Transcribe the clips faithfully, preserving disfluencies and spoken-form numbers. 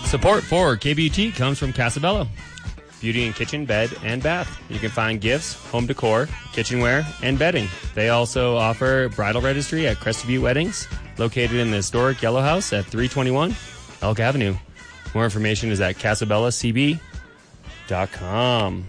Support for K B T comes from Casabella. Beauty in kitchen, bed, and bath. You can find gifts, home decor, kitchenware, and bedding. They also offer bridal registry at Crested View Weddings, located in the historic Yellow House at three twenty-one Elk Avenue. More information is at casabella c b dot com.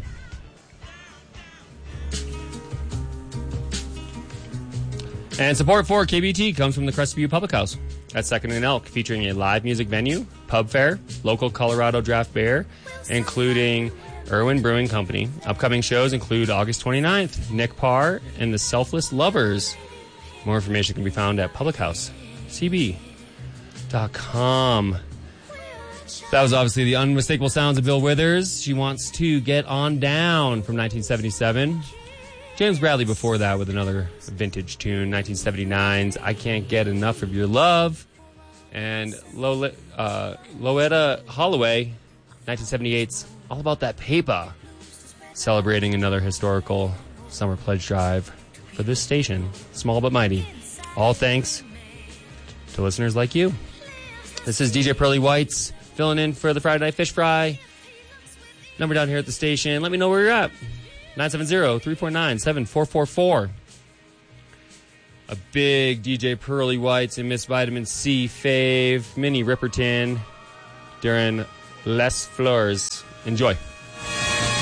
And support for K B T comes from the Crested View Public House at second and Elk, featuring a live music venue, pub fair, local Colorado draft beer, including Irwin Brewing Company. Upcoming shows include August twenty-ninth, Nick Parr and the Selfless Lovers. More information can be found at public house c b dot com. That was obviously the unmistakable sounds of Bill Withers. She Wants to Get On Down from nineteen seventy-seven. James Bradley before that with another vintage tune, nineteen seventy-nine's I Can't Get Enough of Your Love. And Lola, uh, Loetta Holloway, nineteen seventy-eight's All About That Paper, celebrating another historical summer pledge drive for this station, small but mighty. All thanks to listeners like you. This is D J Pearly Whites filling in for the Friday Night Fish Fry. Number down here at the station. Let me know where you're at. nine seven zero, three four nine, seven four four four. A big D J Pearly Whites and Miss Vitamin C fave, Minnie Ripperton during Les Fleurs. Enjoy.